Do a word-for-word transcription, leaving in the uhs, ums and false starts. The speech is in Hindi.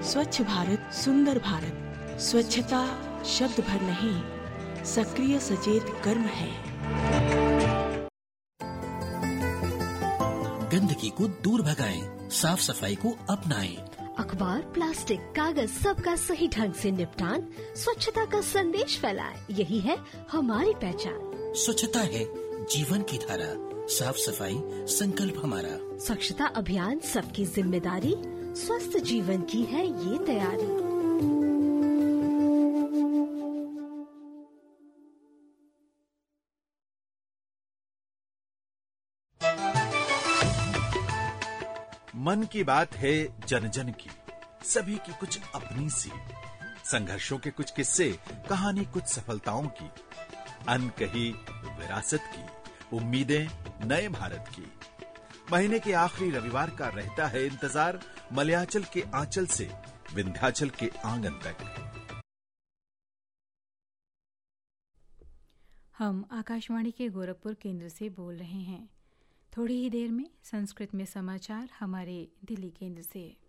स्वच्छ भारत सुंदर भारत। स्वच्छता शब्द भर नहीं, सक्रिय सचेत कर्म है। गंदगी को दूर भगाएं, साफ सफाई को अपनाएं। अखबार, प्लास्टिक, कागज सबका सही ढंग से निपटान, स्वच्छता का संदेश फैलाएं, यही है हमारी पहचान। स्वच्छता है जीवन की धारा, साफ सफाई संकल्प हमारा। स्वच्छता अभियान सबकी जिम्मेदारी, स्वस्थ जीवन की है ये तैयारी। मन की बात है जन जन की, सभी की कुछ अपनी सी, संघर्षों के कुछ किस्से, कहानी कुछ सफलताओं की, अनकही विरासत की, उम्मीदें नए भारत की। महीने के आखिरी रविवार का रहता है इंतजार, मलयाचल के आंचल से विंध्याचल के आंगन तक। हम आकाशवाणी के गोरखपुर केंद्र से बोल रहे हैं। थोड़ी ही देर में संस्कृत में समाचार हमारे दिल्ली केंद्र से।